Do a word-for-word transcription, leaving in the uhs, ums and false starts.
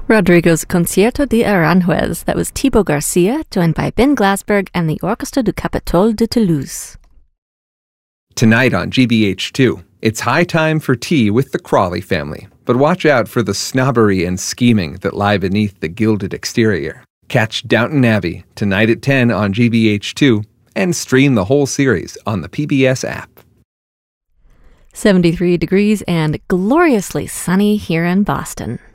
Rodrigo's Concierto de Aranjuez. That was Thibaut Garcia, joined by Ben Glassberg and the Orchestra du Capitole de Toulouse. Tonight on G B H two, it's high time for tea with the Crawley family, but watch out for the snobbery and scheming that lie beneath the gilded exterior. Catch Downton Abbey tonight at ten on G B H two and stream the whole series on the P B S app. seventy-three degrees and gloriously sunny here in Boston.